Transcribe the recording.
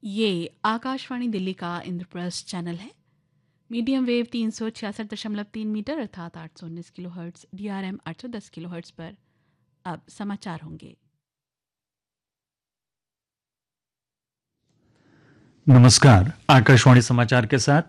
ये आकाशवाणी दिल्ली का इंद्रप्रस्थ चैनल है। मीडियम वेव 366.3 मीटर अर्थात 819 kilo hertz, DRM 810 kilo hertz पर अब समाचार होंगे। नमस्कार, आकाशवाणी समाचार के साथ